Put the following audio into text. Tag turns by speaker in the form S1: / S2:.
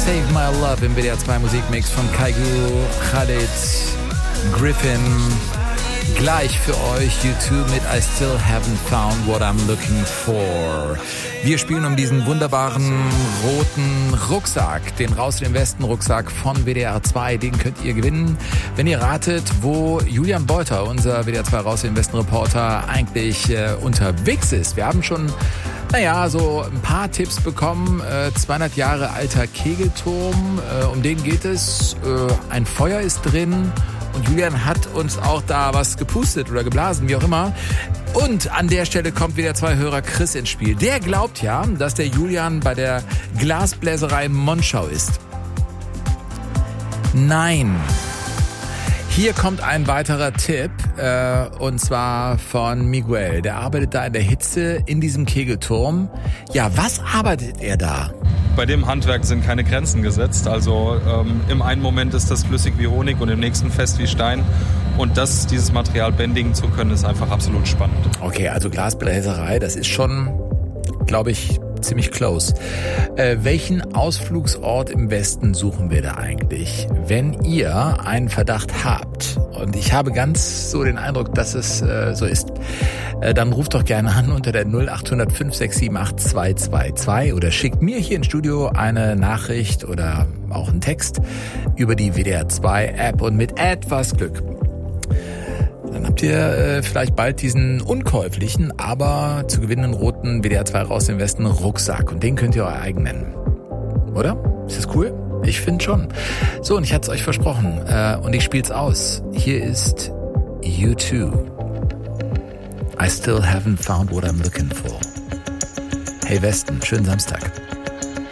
S1: Save My Love im WDR 2 Musikmix von Kaigu, Khalid, Griffin. Gleich für euch U2 mit I Still Haven't Found What I'm Looking For. Wir spielen um diesen wunderbaren roten Rucksack, den Raus in den Westen Rucksack von WDR 2. Den könnt ihr gewinnen, wenn ihr ratet, wo Julian Beuter, unser WDR 2 Raus in den Westen Reporter, eigentlich unterwegs ist. Wir haben schon so ein paar Tipps bekommen. 200 Jahre alter Kegelturm, um den geht es. Ein Feuer ist drin. Und Julian hat uns auch da was gepustet oder geblasen, wie auch immer. Und an der Stelle kommt wieder Hörer Chris ins Spiel. Der glaubt ja, dass der Julian bei der Glasbläserei in Monschau ist. Nein. Hier kommt ein weiterer Tipp, und zwar von Miguel. Der arbeitet da in der Hitze in diesem Kegelturm. Ja, was arbeitet er da?
S2: Bei dem Handwerk sind keine Grenzen gesetzt. Also im einen Moment ist das flüssig wie Honig und im nächsten fest wie Stein. Und dieses Material bändigen zu können, ist einfach absolut spannend. Okay, also Glasbläserei, das ist schon, glaube ich, ziemlich close. Welchen Ausflugsort im Westen suchen wir da eigentlich? Wenn ihr einen Verdacht habt, und ich habe ganz so den Eindruck, dass es so ist, dann ruft doch gerne an unter der 0800 567 8222 oder schickt mir hier ins Studio eine Nachricht oder auch einen Text über die WDR 2 App und mit etwas Glück. Dann habt ihr vielleicht bald diesen unkäuflichen, aber zu gewinnenden roten WDR 2 Raus im Westen Rucksack. Und den könnt ihr euer eigen nennen. Oder? Ist das cool? Ich finde schon. So, und ich hatte es euch versprochen. Und ich spiel's aus. Hier ist U2. I still haven't found what I'm looking for. Hey Westen, schönen Samstag.